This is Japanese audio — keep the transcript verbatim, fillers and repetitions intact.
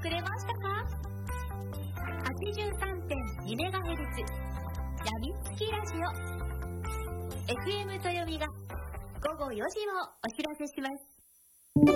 くれましたか？ はちじゅうさんてんにメガヘルツ やみつきラジオ エフエム 豊美がごごよじをお知らせします。